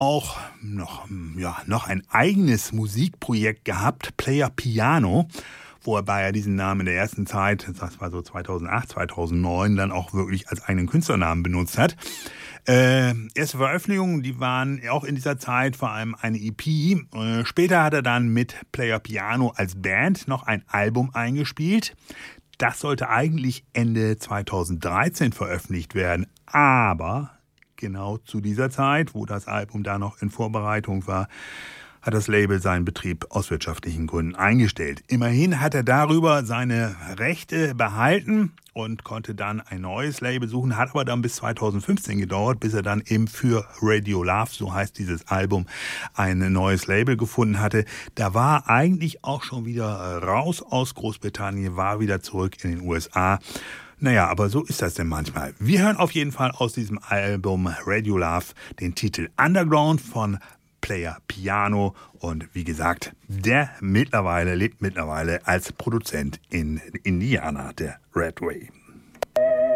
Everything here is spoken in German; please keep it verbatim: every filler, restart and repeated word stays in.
auch noch, ja, noch ein eigenes Musikprojekt gehabt, Player Piano, wobei er diesen Namen in der ersten Zeit, das war so zweitausendacht, zweitausendneun, dann auch wirklich als eigenen Künstlernamen benutzt hat. Äh, erste Veröffentlichungen, die waren auch in dieser Zeit vor allem eine E P. Äh, später hat er dann mit Player Piano als Band noch ein Album eingespielt. Das sollte eigentlich Ende zweitausenddreizehn veröffentlicht werden, aber genau zu dieser Zeit, wo das Album da noch in Vorbereitung war, hat das Label seinen Betrieb aus wirtschaftlichen Gründen eingestellt. Immerhin hat er darüber seine Rechte behalten und konnte dann ein neues Label suchen, hat aber dann bis zweitausendfünfzehn gedauert, bis er dann eben für Radio Love, so heißt dieses Album, ein neues Label gefunden hatte. Da war eigentlich auch schon wieder raus aus Großbritannien, war wieder zurück in den U S A. Naja, aber so ist das denn manchmal. Wir hören auf jeden Fall aus diesem Album Radio Love den Titel Underground von Player Piano und wie gesagt, der mittlerweile lebt mittlerweile als Produzent in Indiana, der Red Way.